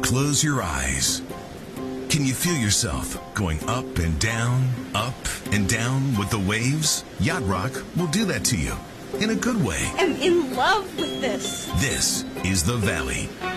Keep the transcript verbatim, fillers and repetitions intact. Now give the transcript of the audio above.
Close your eyes. Can you feel yourself going up and down, up and down with the waves? Yacht Rock will do that to you in a good way. I'm in love with this. This is the Valley.